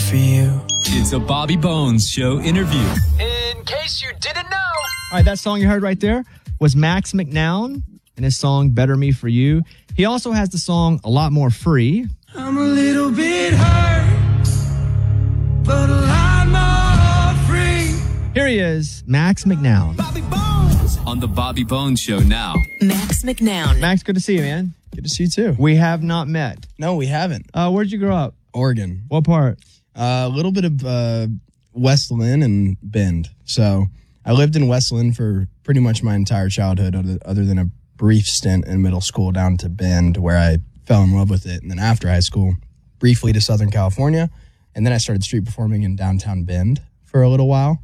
for you. It's a Bobby Bones Show interview. In case you didn't know. All right, that song you heard right there was Max McNown and his song Better Me For You. He also has the song A Lot More Free. I'm a little bit hurt, but a lot more free. Here he is, Max McNown. Bobby Bones. On the Bobby Bones Show now. Max McNown. Max, good to see you, man. Good to see you too. We have not met. No, we haven't. Where'd you grow up? Oregon. What part? A little bit of West Lynn and Bend. So I lived in West Lynn for pretty much my entire childhood, other than a brief stint in middle school down to Bend, where I fell in love with it. And then after high school, briefly to Southern California. And then I started street performing in downtown Bend for a little while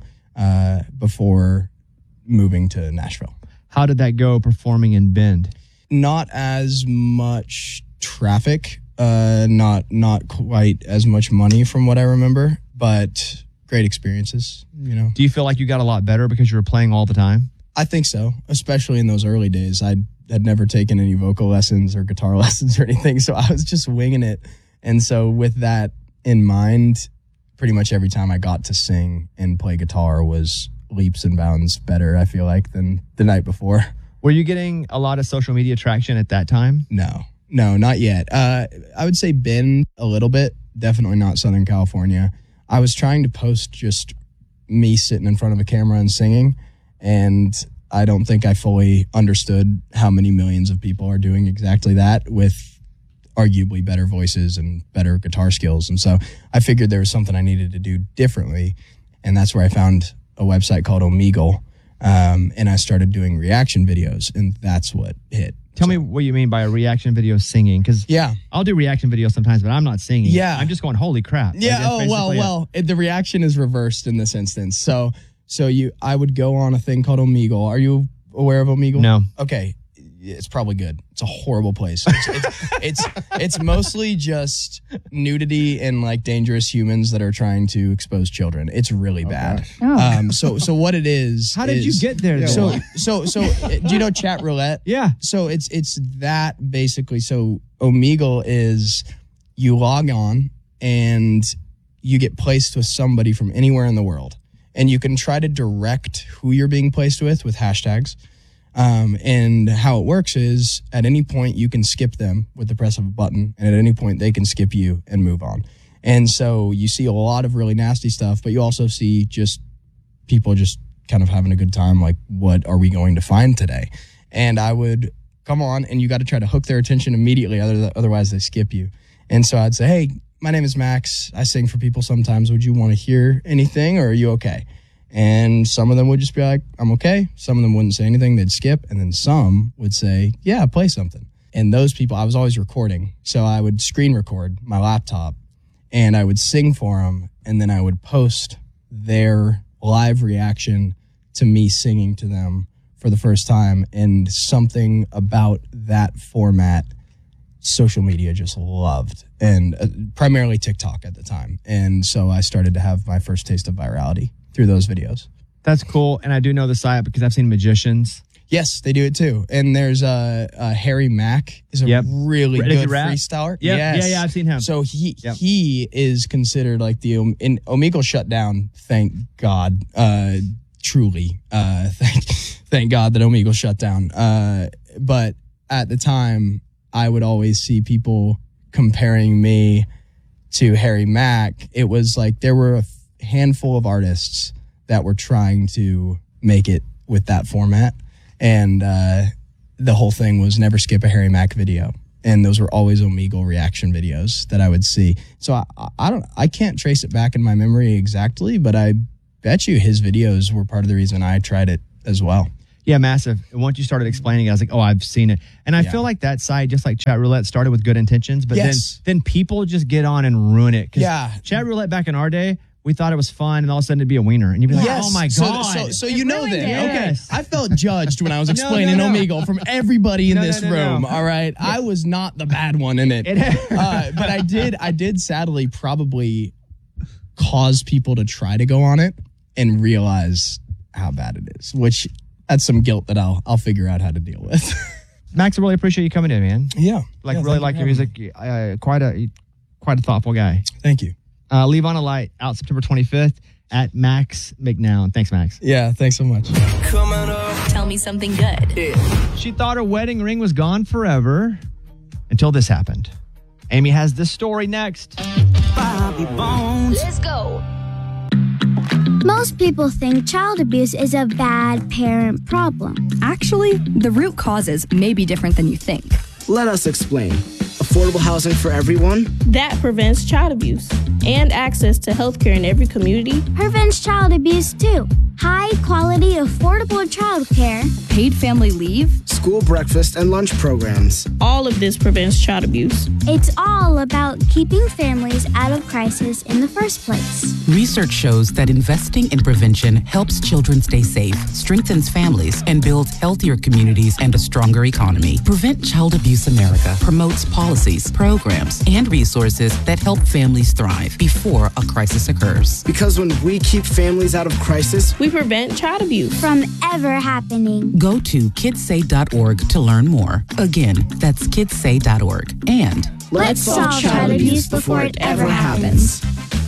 before moving to Nashville. How did that go performing in Bend? Not as much traffic, not quite as much money from what I remember, but great experiences, you know. Do you feel like you got a lot better because you were playing all the time? I think so, especially in those early days. I had never taken any vocal lessons or guitar lessons or anything, so I was just winging it. And so with that in mind, pretty much every time I got to sing and play guitar was leaps and bounds better, I feel like, than the night before. Were you getting a lot of social media traction at that time? No, not yet. I would say Bend a little bit, definitely not Southern California. I was trying to post just me sitting in front of a camera and singing, and I don't think I fully understood how many millions of people are doing exactly that with arguably better voices and better guitar skills. And so I figured there was something I needed to do differently, and that's where I found a website called Omegle, and I started doing reaction videos, and that's what hit. Tell me what you mean by a reaction video singing, because Yeah. I'll do reaction videos sometimes, but I'm not singing. Yeah. I'm just going, holy crap. Like, Yeah. that's Oh, basically it. well. The reaction is reversed in this instance. So I would go on a thing called Omegle. Are you aware of Omegle? No. Okay. It's probably good. It's a horrible place. It's mostly just nudity and like dangerous humans that are trying to expose children. It's really bad. So what it is? How did you get there? So though? do you know Chat Roulette? Yeah. So it's that basically. So Omegle is you log on and you get placed with somebody from anywhere in the world, and you can try to direct who you're being placed with hashtags. And how it works is at any point you can skip them with the press of a button, and at any point they can skip you and move on. And so you see a lot of really nasty stuff, but you also see just people just kind of having a good time. Like, what are we going to find today? And I would come on, and you got to try to hook their attention immediately. Otherwise they skip you. And so I'd say, hey, my name is Max. I sing for people sometimes. Would you want to hear anything, or are you okay? And some of them would just be like, I'm okay. Some of them wouldn't say anything. They'd skip. And then some would say, yeah, play something. And those people, I was always recording. So I would screen record my laptop, and I would sing for them. And then I would post their live reaction to me singing to them for the first time. And something about that format, social media just loved, and primarily TikTok at the time. And so I started to have my first taste of virality through those videos. That's cool. And I do know the site because I've seen magicians. Yes, they do it too. And there's Harry Mack is a really good freestyler. Yep. Yeah, I've seen him. So he is considered like in Omegle shut down. Thank God, truly. Thank God that Omegle shut down. But at the time, I would always see people comparing me to Harry Mack. It was like there were a handful of artists that were trying to make it with that format, and the whole thing was never skip a Harry Mack video, and those were always Omegle reaction videos that I would see. So I can't trace it back in my memory exactly, but I bet you his videos were part of the reason I tried it as well. Yeah, massive. And once you started explaining it, I was like, oh, I've seen it. And I feel like that site, just like Chat Roulette, started with good intentions, but then people just get on and ruin it. Yeah. Chat Roulette back in our day, we thought it was fun, and all of a sudden it'd be a wiener. And you'd be like, oh my God. So you know that. Yes. Okay. I felt judged when I was explaining Omegle from everybody in this room. All right. Yeah. I was not the bad one in it. But I did sadly probably cause people to try to go on it and realize how bad it is, which that's some guilt that I'll figure out how to deal with. Max, I really appreciate you coming in, man. Yeah. Really like your music. Quite a thoughtful guy. Thank you. Leave on a Light out September 25th at Max McNown. Thanks, Max. Yeah, thanks so much. Tell me something good. She thought her wedding ring was gone forever until this happened. Amy has this story next. Let's go. Most people think child abuse is a bad parent problem. Actually, the root causes may be different than you think. Let us explain. Affordable housing for everyone? That prevents child abuse and access to healthcare in every community. Prevents child abuse too. High quality, affordable childcare. Paid family leave. School breakfast and lunch programs. All of this prevents child abuse. It's all about keeping families out of crisis in the first place. Research shows that investing in prevention helps children stay safe, strengthens families, and builds healthier communities and a stronger economy. Prevent Child Abuse America promotes policies, programs, and resources that help families thrive before a crisis occurs. Because when we keep families out of crisis, we prevent child abuse from ever happening. Go to kidssay.org to learn more. Again, that's kidssay.org. And let's solve child abuse before it ever happens.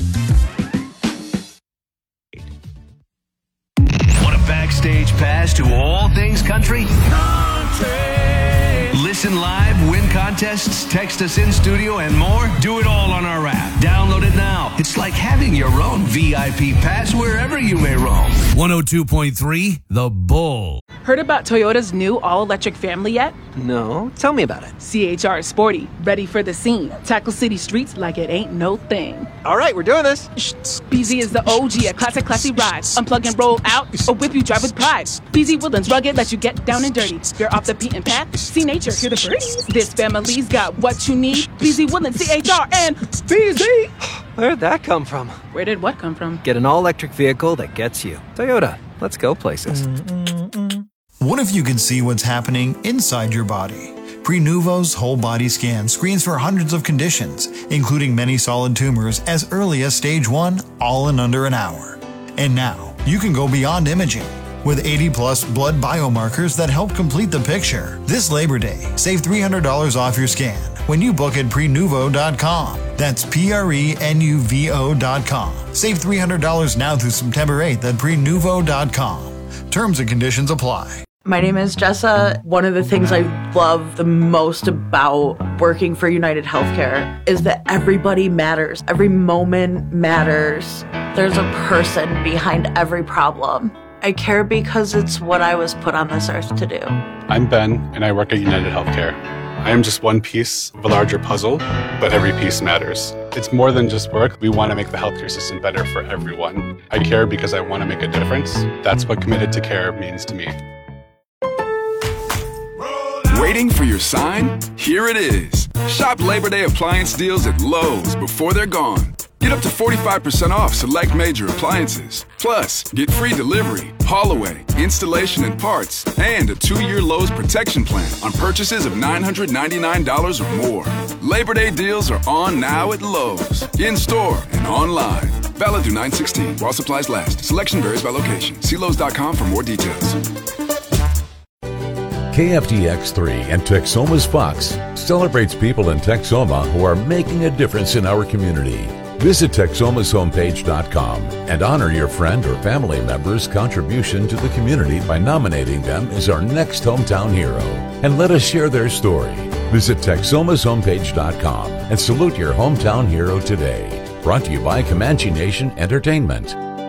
Want a backstage pass to all things country? Listen live, win contests, text us in studio, and more? Do it all on our app. Download it now. It's like having your own VIP pass wherever you may roam. 102.3 The Bull. Heard about Toyota's new all-electric family yet? No. Tell me about it. CHR is sporty, ready for the scene. Tackle city streets like it ain't no thing. All right, we're doing this. BZ is the OG, a classy ride. Unplug and roll out, or whip you drive with pride. BZ Woodlands rugged, let you get down and dirty. You're off the beaten path, see nature, hear the birds. This family's got what you need. BZ Woodlands, CHR, and BZ. Where'd that come from? Where did what come from? Get an all-electric vehicle that gets you. Toyota, let's go places. What if you could see what's happening inside your body? Prenuvo's whole body scan screens for hundreds of conditions, including many solid tumors as early as stage 1, all in under an hour. And now, you can go beyond imaging. With 80-plus blood biomarkers that help complete the picture. This Labor Day, save $300 off your scan when you book at Prenuvo.com. That's Prenuvo.com. Save $300 now through September 8th at Prenuvo.com. Terms and conditions apply. My name is Jessa. One of the things I love the most about working for United Healthcare is that everybody matters. Every moment matters. There's a person behind every problem. I care because it's what I was put on this earth to do. I'm Ben, and I work at United Healthcare. I am just one piece of a larger puzzle, but every piece matters. It's more than just work. We want to make the healthcare system better for everyone. I care because I want to make a difference. That's what committed to care means to me. Waiting for your sign? Here it is. Shop Labor Day appliance deals at Lowe's before they're gone. Get up to 45% off select major appliances. Plus, get free delivery, haul away, installation and parts, and a 2-year Lowe's protection plan on purchases of $999 or more. Labor Day deals are on now at Lowe's, in-store and online. Valid through 9/16 while supplies last. Selection varies by location. See Lowe's.com for more details. KFDX3 and Texoma's Fox celebrates people in Texoma who are making a difference in our community. Visit TexomasHomepage.com and honor your friend or family member's contribution to the community by nominating them as our next hometown hero. And let us share their story. Visit TexomasHomepage.com and salute your hometown hero today. Brought to you by Comanche Nation Entertainment.